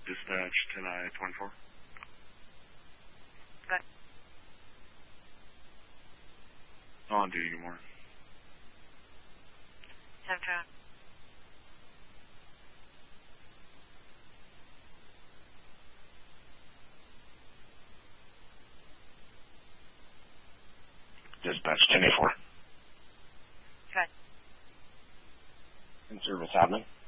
Dispatch 10I-24. Good. On duty, good morning. 10-4. Dispatch 10-4. Good. In service, happening.